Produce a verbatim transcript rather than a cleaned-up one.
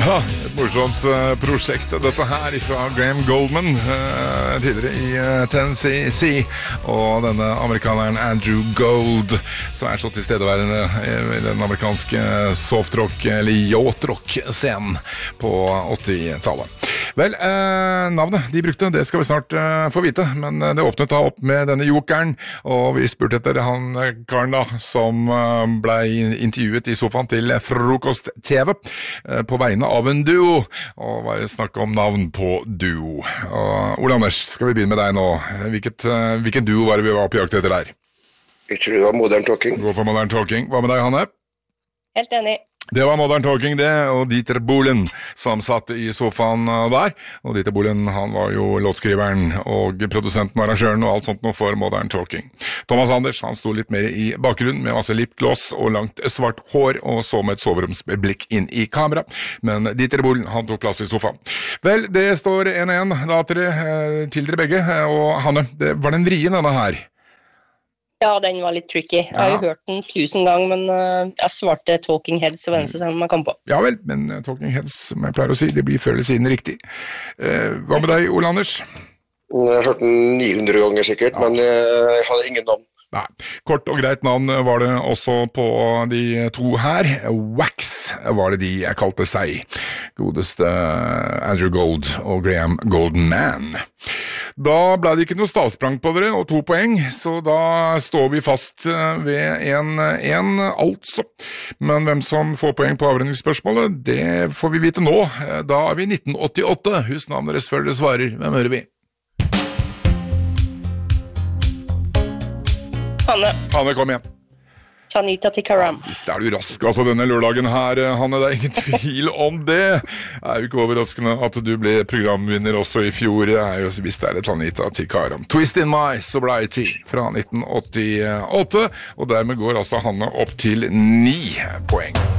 Ja, et morsomt uh, prosjekt dette her fra Graham Goldman uh, tidligere i uh, Tennessee og denne amerikaneren Andrew Gold som er så tilstedeværende i den amerikanske softrock eller yacht-rock-scenen på åttitallet. Vel, uh, navnet de brukte, det skal vi snart uh, få vite, men uh, det åpnet da opp med denne jokeren, og vi spurte etter han uh, karen da, som uh, ble intervjuet i sofaen til frokost-T V uh, på vegne av en duo, og bare snakke om navn på duo. Og Ole Anders, skal vi begynne med deg nå? Hvilket, uh, hvilken duo var det vi var på jakt etter der? Jeg tror det var Modern Talking. Gå for Modern Talking. Hva med deg, Hanne? Helt enig. Det var Modern Talking det, og Dieter Bohlen som satt i sofaen der, og Dieter Bohlen, han var jo låtskriveren og produsenten og arrangøren og alt sånt noe for Modern Talking. Thomas Anders, han sto litt mer i bakgrunnen med masse lipgloss og langt svart hår og så med et soveromsblikk inn i kamera, men Dieter Bohlen, han tok plass i sofaen. Vel, det står en en da til dere, til dere begge, og Hanne, det var den vrien denne her? Ja, den var litt tricky. Jeg har jo hørt den tusen ganger, men uh, jeg svarte Talking Heads og venstre som man kan på. Ja vel, men uh, Talking Heads, som jeg pleier å si, det blir før eller siden riktig. Uh, hva med deg, Ole Anders? Jeg har hørt den ni hundre ganger sikkert, ja. Men uh, jeg hadde ingen navn. Nei, kort og greit navn var det også på de to her. Wax var det de jeg kalte seg. Godeste Andrew Gold og Graham Goldman. Da ble det ikke noe stavsprang på dere, og to poeng, så da står vi fast ved en en altså. Men hvem som får poeng på avrenningsspørsmålet, det får vi vite nå. Da er vi nitten åttiåtte. Husk navnet deres før dere svarer. Hvem hører vi? Hanne. Hanne, kom igjen. Tanita Tikaram. Ja, visst er du rask, altså denne lørdagen her, Hanne, det er ingen tvil om det. Det er jo ikke overraskende at du ble programvinner også i fjor, det er jo visst er det Tanita Tikaram. Twist in My Sobriety fra nitten åttiåtte, og dermed går altså Hanne opp til ni poeng.